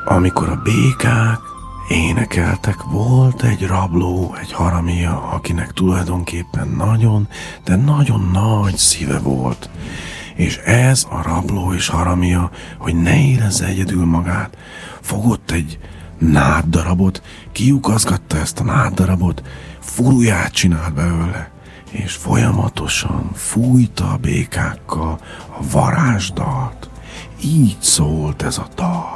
Amikor a békák énekeltek, volt egy rabló, egy haramia, akinek tulajdonképpen nagyon, de nagyon nagy szíve volt. És ez a rabló és haramia, hogy ne érezze egyedül magát, fogott egy náddarabot, kiukazgatta ezt a náddarabot, furuját csinált belőle, és folyamatosan fújta a békákkal a varázsdalt. Így szólt ez a dal.